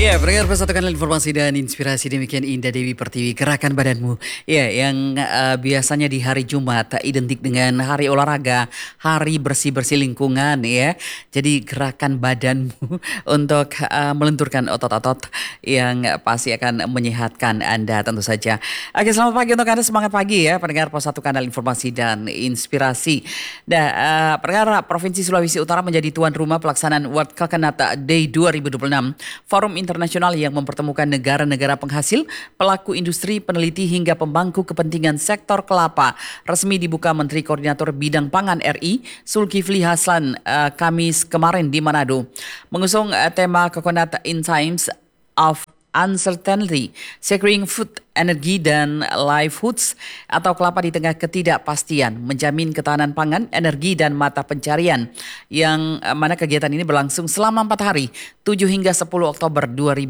Ya, pendengar persatukan informasi dan inspirasi demikian Indah Dewi Pertiwi, gerakan badanmu. Ya, yang biasanya di hari Jumat identik dengan hari olahraga, hari bersih-bersih lingkungan ya. Jadi gerakan badanmu untuk melenturkan otot-otot yang pasti akan menyehatkan Anda tentu saja. Oke, selamat pagi untuk Anda, semangat pagi ya pendengar Pos 1 Kanal Informasi dan Inspirasi. Nah, pendengar, Provinsi Sulawesi Utara menjadi tuan rumah pelaksanaan World Coconut Day 2026, forum internasional yang mempertemukan negara-negara penghasil, pelaku industri, peneliti hingga pemangku kepentingan sektor kelapa. Resmi dibuka Menteri Koordinator Bidang Pangan RI, Zulkifli Hasan, Kamis kemarin di Manado. Mengusung tema Coconut in Times of Uncertainty, Securing Food, Energi, dan Livelihoods atau kelapa di tengah ketidakpastian, menjamin ketahanan pangan, energi, dan mata pencarian, yang mana kegiatan ini berlangsung selama 4 hari, 7 hingga 10 Oktober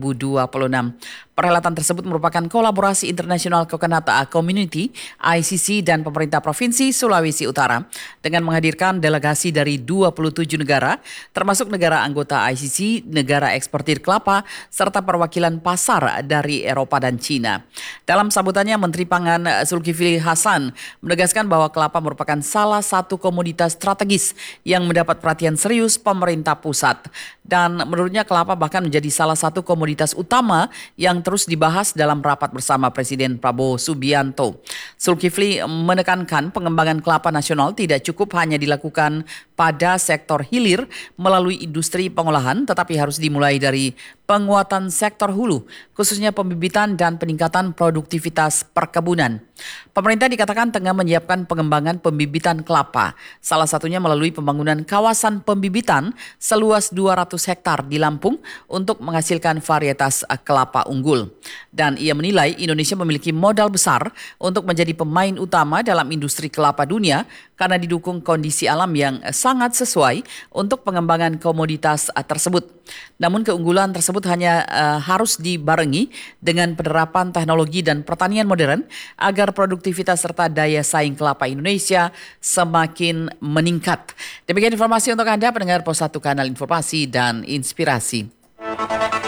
2026. Perhelatan tersebut merupakan kolaborasi internasional Coconut Community, ICC, dan pemerintah Provinsi Sulawesi Utara dengan menghadirkan delegasi dari 27 negara, termasuk negara anggota ICC, negara eksportir kelapa, serta perwakilan pasar dari Eropa dan Cina. Dalam sambutannya, Menteri Pangan Zulkifli Hasan menegaskan bahwa kelapa merupakan salah satu komoditas strategis yang mendapat perhatian serius pemerintah pusat. Dan menurutnya kelapa bahkan menjadi salah satu komoditas utama yang terus dibahas dalam rapat bersama Presiden Prabowo Subianto. Zulkifli menekankan pengembangan kelapa nasional tidak cukup hanya dilakukan pada sektor hilir melalui industri pengolahan, tetapi harus dimulai dari penguatan sektor hulu, khususnya pembibitan dan peningkatan produktivitas perkebunan. Pemerintah dikatakan tengah menyiapkan pengembangan pembibitan kelapa, salah satunya melalui pembangunan kawasan pembibitan seluas 200 hektar di Lampung untuk menghasilkan varietas kelapa unggul. Dan ia menilai Indonesia memiliki modal besar untuk menjadi pemain utama dalam industri kelapa dunia karena didukung kondisi alam yang sangat sesuai untuk pengembangan komoditas tersebut. Namun keunggulan tersebut hanya harus dibarengi dengan penerapan teknologi dan pertanian modern agar produktivitas serta daya saing kelapa Indonesia semakin meningkat. Demikian informasi untuk Anda pendengar Pos 1 Kanal Informasi dan Inspirasi.